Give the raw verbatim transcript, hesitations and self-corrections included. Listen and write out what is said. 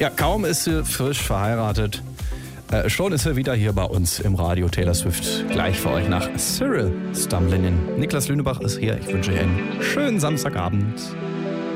Ja, kaum ist sie frisch verheiratet, äh, schon ist sie wieder hier bei uns im Radio. Taylor Swift gleich für euch nach Cyril Stumbling In. Niklas Lünebach ist hier. Ich wünsche euch einen schönen Samstagabend.